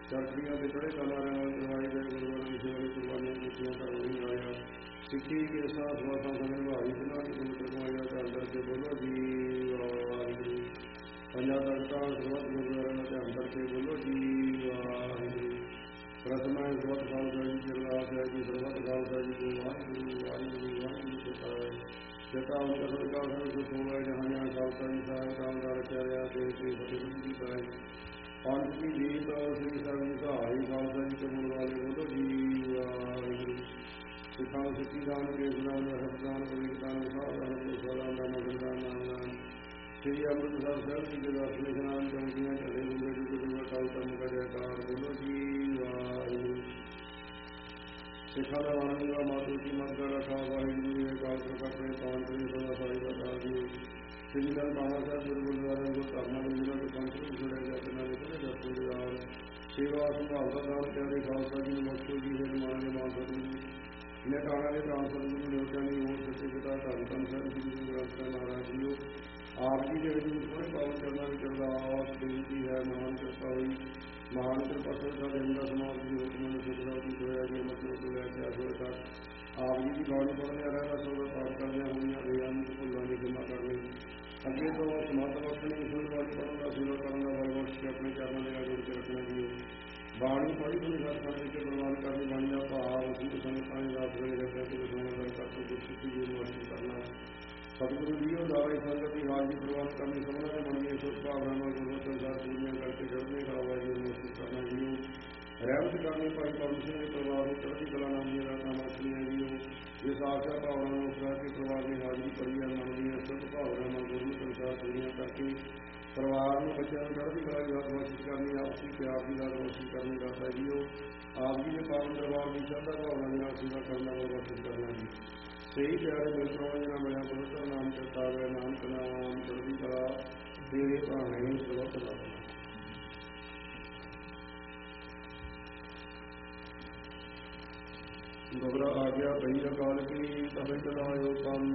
ਚਰਖੜੀਆਂ ਤੇ ਚੜੇ ਕਲਾਰਾਂ ਨਾਲ ਕਰਵਾਈ ਗਏ ਗੁਰਦੁਆਰਾ ਵਿਖੇ ਵਾਲੀ ਕੁਰਬਾਨੀਆਂ ਕੀਤੀਆਂ ਘਰੋਂ ਨਹੀਂ ਆਇਆ। ਸਿੱਖੀ ਕੇਸਾਂ ਸਵਾਸਾਂ ਸਮੇਂ ਭਾਈ ਜਿਨ੍ਹਾਂ ਦੀ ਪਵਿੱਤਰ ਕਮਾਈਆਂ ਧਿਆਨ ਕਰਕੇ ਬੋਲੋ ਜੀ ਵਾਹਿਗੁਰੂ। ਪੰਜਾਂ ਤਖਤਾਂ ਸਰਬੱਤ ਗੁਰਦੁਆਰਿਆਂ ਦਾ ਧਿਆਨ ਕਰਕੇ ਬੋਲੋ ਜੀ ਵਾਹਿਗੁਰੂ। ਰਸਮਾਂ ਸਰਬੱਤ ਖਾਲਸਾ ਜੀ ਕੀ ਅਰਦਾਸ ਹੈ ਜੀ ਸਰਬੱਤ ਖਾਲਸਾ ਜੀ ਕੋ ਵਾਹਿਗੁਰੂ ਵਾਹਿਗੁਰੂ ਵਾਹਿਗੁਰੂ ਪਿਤਾ ਜਤਾ ਉਨਕਾ ਸਤਿਕਾਰ ਸਭ ਕੁਛ ਹੋਵੇ ਜਹਾਂ ਜਹਾਂ ਖਾਲਸਾ ਜੀ ਸਾਹਿਬ ਨਾਮ ਦਾ ਰਚਿਆ ਰਿਹਾ ਦੇਸ਼ ਦੀ ਫਤਿਹ ਦੀ ਪਾਏ। ਪੰਜ ਕੀ ਜੀਤ ਸ੍ਰੀ ਸਾਹਿਬ ਜੀ ਸਹਾਈ ਖਾਲਸਾ ਜੀ ਕੇ ਮੁੜ ਵਾਲੇ ਬੋਲੋ ਜੀ ਵਾਹਿਗੁਰੂ। ਸਿੱਖਾਂ ਨੂੰ ਸਿੱਖੀ ਦਾਨ ਕੇਸ ਦਾਨ ਹਸਦਾਨ ਕਬੀਰ ਦਾਨ ਵਿਸਾਰ ਦਾਨ ਗੋਸਾਦਾਨ ਦਾ ਮਗਰਦਾਨ ਨਾਮ ਦਾਨ ਸ੍ਰੀ ਅੰਮ੍ਰਿਤਸਰ ਸਾਹਿਬ ਜੀ ਦੇ ਦਰਸ਼ਨ ਇਸ਼ਨਾਨ ਚੌਂਕੀਆਂ ਝਲੇ ਹੁੰਦੇ ਜੁਗ ਜੁਗ ਅਕਾਲ ਧਰਮ ਕਾ ਜੈਕਾਰ ਬੋਲੋ ਜੀ ਵਾਹਿਗੁਰੂ। ਸਿੱਖਾਂ ਦਾ ਵਾਹਿਗੁਰੂ ਮਾਤੂ ਜੀ ਮਤ ਦਾ ਰੱਖਾ ਵਾਹਿਗੁਰੂ ਜੀ ਅਕਾਲ ਪੁਰਖ ਆਪਣੇ ਪਾਵਨ ਕਰੀ ਸਦਾ ਸਾਈ ਦਾ ਦਾਸ ਜੀ। ਸ੍ਰੀ ਗੁਰੂ ਬਾਬਾ ਸਾਹਿਬ ਗੁਰੂ ਗੁਰਦੁਆਰਾ ਗੁਰੂ ਧਰਮਾਂ ਦੇ ਜਿਹਨਾਂ ਦੇ ਪੰਥ ਨੂੰ ਛੋੜਿਆ ਗਿਆ ਤੇ ਨਾਲ ਇਹਦੇ ਜੱਤੋਂ ਦੇ ਨਾਲ ਸੇਵਾ ਸੰਭਾਲ ਦਾ ਦਾਨ ਪਿਆਰੇ ਖਾਲਸਾ ਜੀ ਨੂੰ ਬਖਸ਼ੋ ਜੀ ਦੇ ਮਾਨ ਮਾਨ ਸਤਿਗੁਰੂ ਜੀ ਇਹਨੇ ਕਾਣਾ ਦੇ ਪ੍ਰਾਣ ਸਤਿਗੁਰੂ ਨਿਉਟਾਂ ਦੀ ਹੋਰ ਸੱਚੇ ਪਿਤਾ ਧੰਨ ਧੰਨ ਸਾਹਿਬ ਸ੍ਰੀ ਗੁਰੂ ਗ੍ਰੰਥ ਸਾਹਿਬ ਮਹਾਰਾਜ ਜੀ ਆਪ ਜੀ ਦੇ ਹਜ਼ੂਰ ਸੋਹਣੇ ਪਾਵਨ ਚਰਨਾਂ ਵਿੱਚ ਅਰਦਾਸ ਬੇਨਤੀ ਹੈ। ਮਹਾਨ ਕਿਰਪਾ ਹੋਈ ਮਹਾਨ ਕਿਰਪਾ ਸਰਦਾ ਦਿਨ ਦਾ ਸਮਾਜ ਦੀ ਹੁਕਮ ਨੂੰ ਸਿੱਧਾ ਦੀ ਹੋਇਆ ਜੀ ਮਤਲਬ ਤੋਂ ਲੈ ਕੇ ਅਸਲ ਤੱਕ ਆਪ ਜੀ ਦੀ ਬਾਣੀ ਪੜ੍ਹਦਿਆਂ ਰਹਿਣਾ ਸੋਦਾ ਪਾਠ ਕਰਦਿਆਂ ਹੋਈਆਂ ਬੇਅੰਤ ਭੁੱਲਾਂ ਦੀ ਖਿਮਾ ਕਰਨੀ ਅੱਗੇ ਤੋਂ ਸਮੱਤ ਬਖਸ਼ਣੀ ਸੁਣ ਬਾਣੀ ਪੜ੍ਹਨ ਦਾ ਸੇਵਾ ਕਰਨ ਦਾ ਬਲ ਬਖਸ਼ ਕੇ ਆਪਣੇ ਚਰਨਾਂ ਦੇ ਨਾਲ ਜੋੜ ਕੇ ਰੱਖਣਾ ਜੀ। ਬਾਣੀ ਪੜ੍ਹੀ ਹੋਈ ਸਤਿਸੰਗ ਵਿੱਚ ਪ੍ਰਵਾਨ ਕਰਨੀ ਬਾਣੀ ਦਾ ਭਾਵ ਅਸੀਂ ਸੰਗਤਾਂ ਦੇ ਦਾਸ ਵੇਲੇ ਰੱਖਿਆ ਕਿ ਸੁਣਨ ਦਾ ਕਰਤੂ ਗੁਰਸਿੱਖੀ ਜੀ ਨੂੰ ਹਾਸਲ ਕਰਨਾ ਸਤਿਗੁਰੂ ਜੀ ਉਹ ਦਾਵੇ ਸੰਗਤ ਦੀ ਹਾਜ਼ਰੀ ਪ੍ਰਵਾਨ ਕਰਨੀ ਸਭਨਾਂ ਦੇ ਮਨ ਦੀਆਂ ਸੁਖ ਭਾਵਨਾਵਾਂ ਗੁਰਮਤਿ ਅਨੁਸਾਰ ਪੂਰੀਆਂ ਕਰਕੇ ਚੜ੍ਹਦੇ ਕਲਾ ਵਾਹਿਗੁਰੂ ਨੂੰ ਹਾਸਲ ਕਰਨਾ ਜੀ। ਰਹਿਮਤ ਕਰਨੀ ਭਾਈ ਪਰਮ ਸਿੰਘ ਦੇ ਪਰਿਵਾਰ ਨੂੰ ਚੜ੍ਹਦੀ ਕਲਾ ਨਾਮ ਦੀਆਂ ਰਾਤਾਂ ਵਰਤਣੀਆਂ ਜੀ। ਜਿਸ ਆਸ਼ਾ ਭਾਵਨਾ ਨੂੰ ਉਪਰਾ ਕੇ ਪਰਿਵਾਰ ਦੀ ਹਾਜ਼ਰੀ ਪੜੀ ਹੈ ਮਨ ਦੀਆਂ ਸੁਖ ਭਾਵਨਾਵਾਂ ਗੁਰਮਤਿ ਅਨੁਸਾਰ ਪੂਰੀਆਂ ਕਰਕੇ ਪਰਿਵਾਰ ਨੂੰ ਬੱਚਿਆਂ ਨੂੰ ਚੜ੍ਹਦੀ ਕਲਾ ਦੀ ਦਾਤ ਬਖਸ਼ਿਸ਼ ਕਰਨੀ ਆਪਸੀ ਪਿਆਰ ਦੀ ਦਾਤ ਬਖਸ਼ਿਸ਼ ਕਰਨੀ ਦਾਤਾ ਜੀ। ਉਹ ਆਪ ਜੀ ਦੇ ਪਾਵਨ ਦਰਬਾਰ ਦੀ ਸ਼ਰਧਾ ਭਾਵਨਾ ਦੇ ਨਾਲ ਸੇਵਾ ਕਰਨ ਦਾ ਬਲ ਬਖਸ਼ਿਸ਼ ਕਰਨਾ ਜੀ। ਸਹੀ ਪਿਆਰੇ ਦਿਲ ਤੋਂ ਜਿਹਨਾਂ ਮਿਲਿਆ ਪਵਿੱਤਰ ਨਾਮ ਚਿਤਾਵੇ ਨਾਨਕ ਨਾਮ ਚੜ੍ਹਦੀ ਕਲਾ ਤੇਰੇ ਭਾਣੇ ਸਰਬੱਤ ਦਾ ਗਬਰਾ ਆ ਗਿਆ ਪਈ ਅਕਾਲ ਕੀ ਤਵੇ ਚਲਾਇਓ ਕੰਮ